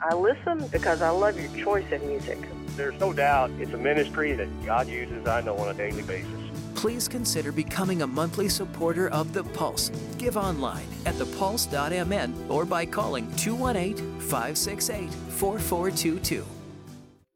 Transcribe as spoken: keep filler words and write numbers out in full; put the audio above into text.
I listen because I love your choice in music. There's no doubt it's a ministry that God uses, I know, on a daily basis. Please consider becoming a monthly supporter of The Pulse. Give online at the pulse dot m n or by calling two one eight, five six eight, four four two two.